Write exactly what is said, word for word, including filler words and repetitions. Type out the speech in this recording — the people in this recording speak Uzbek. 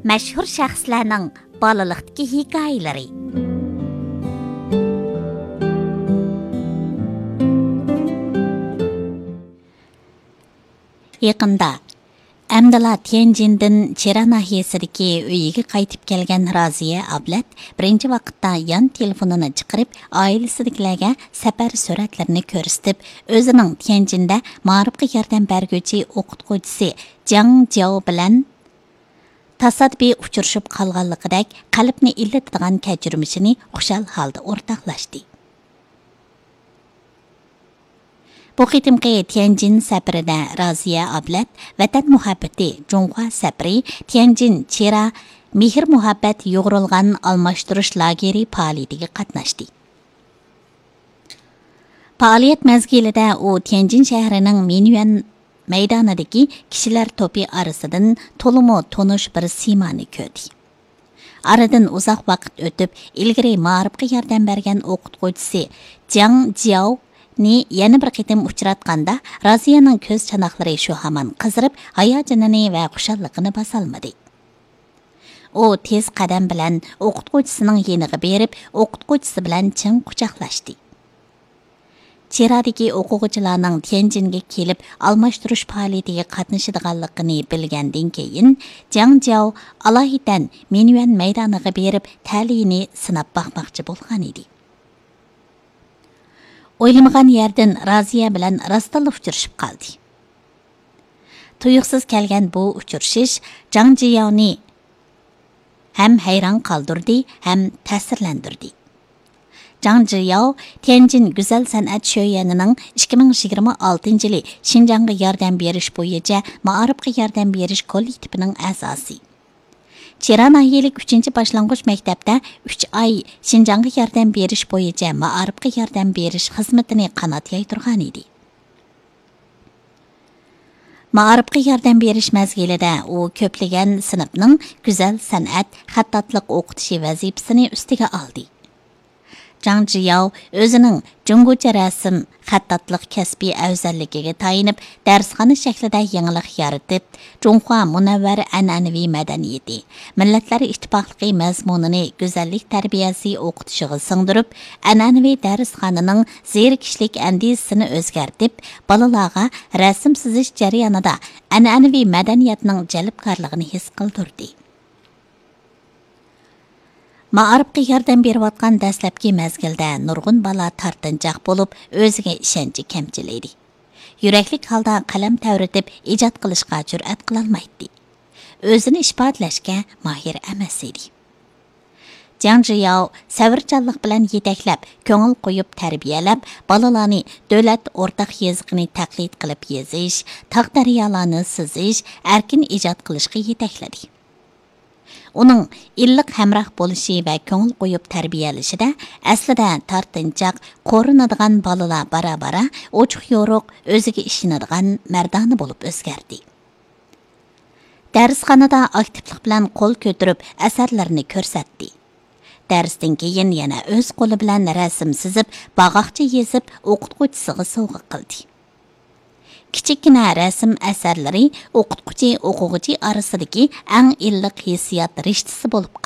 mashhur shaxslarning bolalikdagi hikoyalari. Yaqında Әмдала Tianjin'din Chera nahiyasidagi uyiga qaytib kelgan Raziya Ablat birinchi vaqtda yon telefonini chiqarib, oilasidagilarga safar suratlarini ko'rsatib, o'zining Tianjinda ma'rifga yordam berguvchi o'qituvchisi Jiang Jiao bilan tasodifiy uchrashib qolganligidek qalbni illatadigan kechirmishini xushal holda o'rtoqlashdi. Bu qitimqi Tianjin safarida Raziya Ablat vatan muhabbati Junghua safari Tianjin Chera mehr muhabbat yo'g'rilgan almashtirish lageri faoliyatiga qatnashdi. Faoliyat mezgilida u Tianjin shahrining Minyuan maydonidagi kishilar to'pi orasidan to'limo tonish bir simani ko'rdi. Aradan uzoq vaqt o'tib, ilgari ma'rifga yordam bergan o'qituvchisi Jiang Jiao ni yana bir qitim uchratganda Raziyaning ko'z chanoqlari shu hamon qizirib, hayajonini va xushalligini bosolmadi. U tez qadam bilan o'qituvchisining yeniga berib, o'qituvchisi bilan chin quchoqlashdi. Cheradagi o'quvchilarning Tianjinga kelib, almashtirish faoliyatiga qatnashadiganligini bilgandan keyin Jiang Jiao alohida Minyuan maydoniga berib, ta'limini sinab boqmoqchi bo'lgan edi. O'ylamagan yerdan Raziya bilan rostdan uchrashib qoldi. Tuyuqsiz kelgan bu uchrashish Jiang Jiaoni ham hayron qoldirdi, ham ta'sirlantirdi. Jiang Jiao Tianjin Güzel San'at Sho'yanining ikki ming yigirma oltinchi yili Xinjiangga yordam berish bo'yicha ma'rifga yordam berish kollektivining a'zosi. Chera nahiyalik uchinchi boshlang'ich maktabda uch oy Xinjiangga yordam berish bo'yicha ma'rifga yordam berish xizmatini qanot yaytirgan edi. Ma'rifga yordam berish mezgilida u ko'plagan sinfning go'zal san'at, xattatlik o'qitishi vazifasini ustiga oldi. Jiang Jiao o'zining Jungocha rasm, xattatlik kasbiy afzalligiga tayinib, darsxona shaklida yangilik yaratib, Junghua munavvar an'anaviy madaniyati, millatlar ittifoqligi mazmunini go'zallik tarbiyasi o'qitishiga singdirib, an'anaviy darsxonaning zerikishlik andisini o'zgartib, bolalarga rasm chizish jarayonida an'anaviy madaniyatning jalbkorligini his qildirdi. Ma'rifga yordam berayotgan dastlabki mezgilda nurg'un bola tortinchoq bo'lib, o'ziga ishonchi kamchil edi. Yuraklik holda qalam tavritib, ijod qilishga jur'at qilolmaydi. O'zini isbotlashga mahir emas edi. Jiang Jiao savrchanlik bilan yetaklab, ko'ngil qo'yib tarbiyalab, bolalarni davlat o'rtaq yezigini taqlid qilib yezish, tog' daryolarni sizish, erkin ijod qilishga yetakladi. Uning illiq hamroh bo'lishi va ko'ngil qo'yib tarbiyalashida aslida tortinchoq, qo'rinadigan bolalar bara-bara ochiq yo'riq, o'ziga ishonadigan mardona bo'lib o'zgardi. Darsxonada aktivlik bilan qo'l ko'tarib asarlarini ko'rsatdi. Darsdan keyin yana o'z qo'li bilan rasm chizib, bog'oqcha yezib, o'qituvchisiga sovg'a qildi. Kichikina rasm asarlari o'qituvchi o'quvchi orasidagi eng illiq hissiyot rishtasi bo'lib